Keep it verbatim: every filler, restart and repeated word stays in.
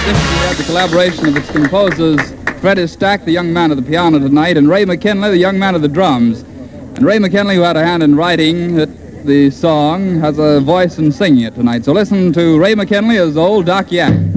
We had the collaboration of its composers, Freddie Stack, the young man of the piano tonight, and Ray McKinley, the young man of the drums. And Ray McKinley, who had a hand in writing it, the song, has a voice in singing it tonight. So listen to Ray McKinley as Old Doc Yak.